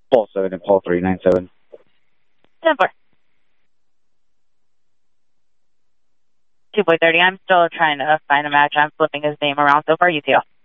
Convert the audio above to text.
Ball 7 and Paul 397. 10-4. 2.30. I'm still trying to find a match. I'm flipping his name around so far. You too.